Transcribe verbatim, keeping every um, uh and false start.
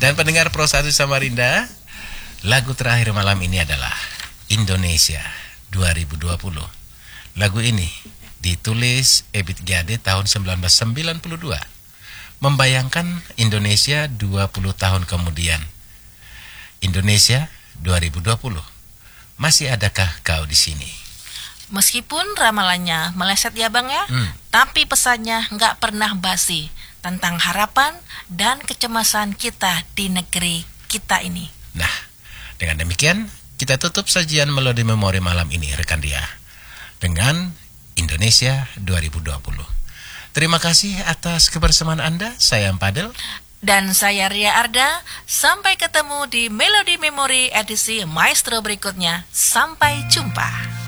Dan pendengar Pro satu Samarinda, lagu terakhir malam ini adalah Indonesia dua ribu dua puluh. Lagu ini ditulis Ebit G Ade tahun sembilan belas sembilan puluh dua, membayangkan Indonesia dua puluh tahun kemudian. Indonesia dua ribu dua puluh, masih adakah kau di sini? Meskipun ramalannya meleset ya Bang ya, Hmm. tapi pesannya nggak pernah basi tentang harapan dan kecemasan kita di negeri kita ini. Nah, dengan demikian kita tutup sajian Melodi Memori malam ini, rekan Dia, dengan Indonesia dua ribu dua puluh. Terima kasih atas kebersamaan Anda. Saya Empadel. Dan saya Ria Arda. Sampai ketemu di Melodi Memori edisi Maestro berikutnya. Sampai jumpa.